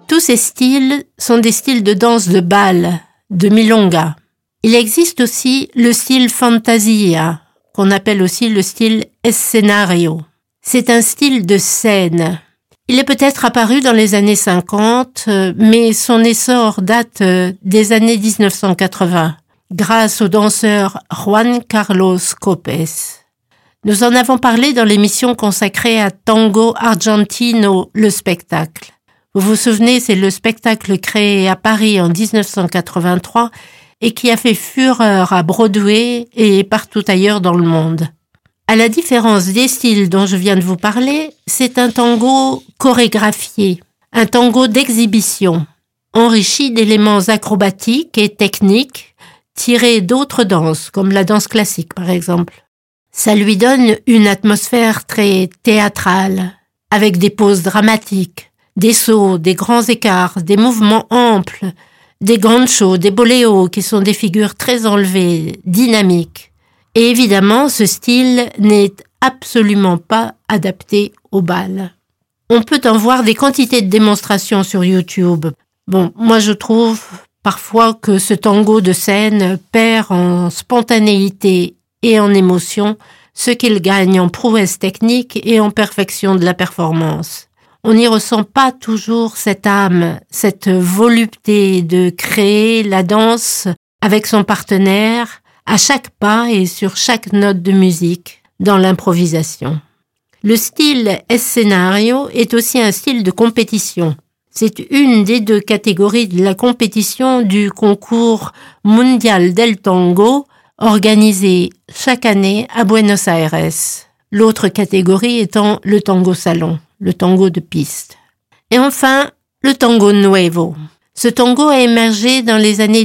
Tous ces styles sont des styles de danse de bal, de milonga. Il existe aussi le style fantasia, qu'on appelle aussi le style escenario. C'est un style de scène. Il est peut-être apparu dans les années 50, mais son essor date des années 1980, grâce au danseur Juan Carlos Copes. Nous en avons parlé dans l'émission consacrée à Tango Argentino, le spectacle. Vous vous souvenez, c'est le spectacle créé à Paris en 1983 et qui a fait fureur à Broadway et partout ailleurs dans le monde. À la différence des styles dont je viens de vous parler, c'est un tango chorégraphié, un tango d'exhibition, enrichi d'éléments acrobatiques et techniques tirés d'autres danses, comme la danse classique par exemple. Ça lui donne une atmosphère très théâtrale, avec des poses dramatiques, des sauts, des grands écarts, des mouvements amples, des ganchos, des boléos qui sont des figures très enlevées, dynamiques. Et évidemment, ce style n'est absolument pas adapté au bal. On peut en voir des quantités de démonstrations sur YouTube. Bon, moi je trouve parfois que ce tango de scène perd en spontanéité et en émotion ce qu'il gagne en prouesse technique et en perfection de la performance. On n'y ressent pas toujours cette âme, cette volupté de créer la danse avec son partenaire à chaque pas et sur chaque note de musique dans l'improvisation. Le style escenario est aussi un style de compétition. C'est une des deux catégories de la compétition du concours mondial del tango organisé chaque année à Buenos Aires. L'autre catégorie étant le tango salon, le tango de piste. Et enfin, le tango nuevo. Ce tango a émergé dans les années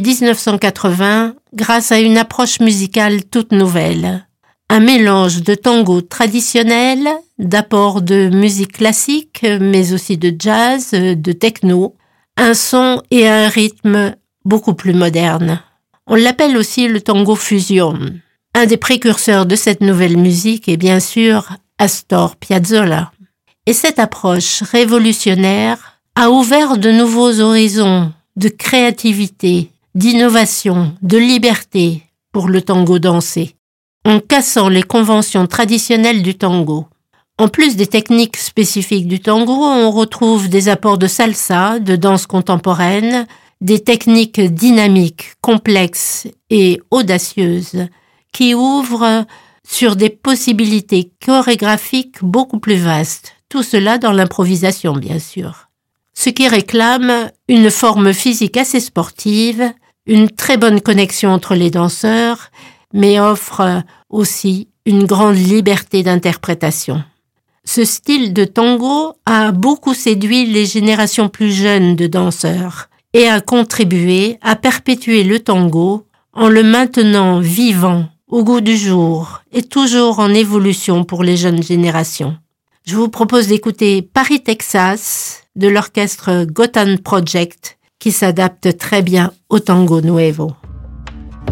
1980 grâce à une approche musicale toute nouvelle. Un mélange de tango traditionnel, d'apports de musique classique, mais aussi de jazz, de techno, un son et un rythme beaucoup plus modernes. On l'appelle aussi le tango fusion. Un des précurseurs de cette nouvelle musique est bien sûr Astor Piazzolla. Et cette approche révolutionnaire a ouvert de nouveaux horizons de créativité, d'innovation, de liberté pour le tango dansé, en cassant les conventions traditionnelles du tango. En plus des techniques spécifiques du tango, on retrouve des apports de salsa, de danse contemporaine, des techniques dynamiques, complexes et audacieuses qui ouvrent sur des possibilités chorégraphiques beaucoup plus vastes. Tout cela dans l'improvisation, bien sûr. Ce qui réclame une forme physique assez sportive, une très bonne connexion entre les danseurs, mais offre aussi une grande liberté d'interprétation. Ce style de tango a beaucoup séduit les générations plus jeunes de danseurs et a contribué à perpétuer le tango en le maintenant vivant, au goût du jour et toujours en évolution pour les jeunes générations. Je vous propose d'écouter Paris, Texas de l'orchestre Gotan Project qui s'adapte très bien au tango nuevo.